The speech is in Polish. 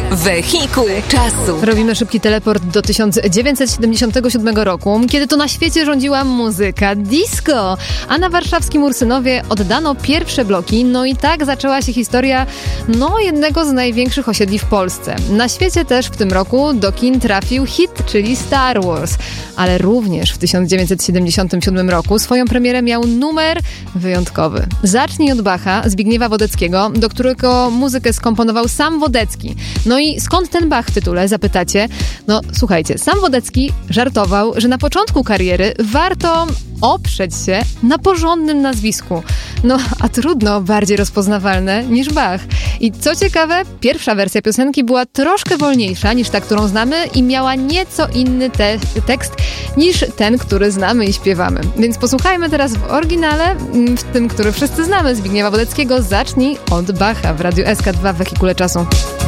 Wehikuł czasu. Robimy szybki teleport do 1977 roku, kiedy to na świecie rządziła muzyka disco, a na warszawskim Ursynowie oddano pierwsze bloki, no i tak zaczęła się historia jednego z największych osiedli w Polsce. Na świecie też w tym roku do kin trafił hit, czyli Star Wars, ale również w 1977 roku swoją premierę miał numer wyjątkowy. Zacznij od Bacha, Zbigniewa Wodeckiego, do którego muzykę skomponował sam Wodecki. No i skąd ten Bach w tytule, zapytacie? No słuchajcie, sam Wodecki żartował, że na początku kariery warto oprzeć się na porządnym nazwisku. No, a trudno bardziej rozpoznawalne niż Bach. I co ciekawe, pierwsza wersja piosenki była troszkę wolniejsza niż ta, którą znamy i miała nieco inny tekst niż ten, który znamy i śpiewamy. Więc posłuchajmy teraz w oryginale, w tym, który wszyscy znamy, Zbigniewa Wodeckiego, Zacznij od Bacha w Radiu SK2 w Wehikule Czasu.